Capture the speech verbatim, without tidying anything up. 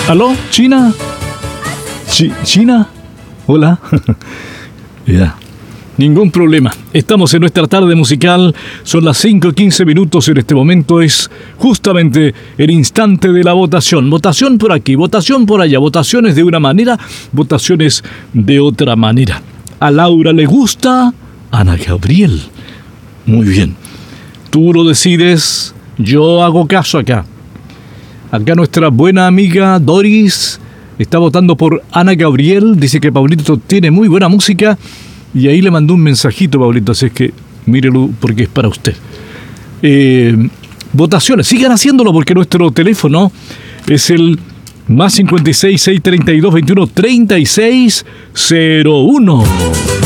¿Aló? ¿China? Chi- ¿China? Hola. Ya. Ningún problema. Estamos en nuestra tarde musical. Son las cinco y quince minutos. En este momento es justamente el instante de la votación. Votación por aquí, votación por allá. Votaciones de una manera, votaciones de otra manera. A Laura le gusta Ana Gabriel. Muy bien. Tú lo decides. Yo hago caso acá. Acá nuestra buena amiga Doris está votando por Ana Gabriel. Dice que Pablito tiene muy buena música. Y ahí le mandó un mensajito, Pablito. Así es que mírelo porque es para usted. Eh, votaciones. Sigan haciéndolo porque nuestro teléfono es el más cincuenta y seis, seiscientos treinta y dos, veintiuno, treinta y seis cero uno.